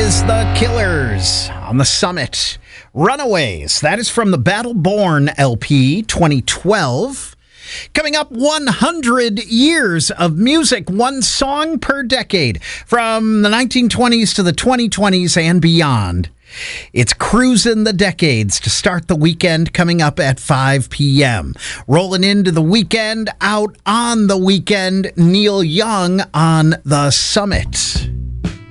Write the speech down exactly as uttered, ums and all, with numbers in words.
is The Killers on The Summit. Runaways, that is from the Battle Born L P twenty twelve. Coming up, one hundred years of music, one song per decade, from the nineteen twenties to the twenty twenties and beyond. It's Cruisin' the Decades to start the weekend, coming up at five p.m. Rolling into the weekend, out on the weekend, Neil Young on The Summit.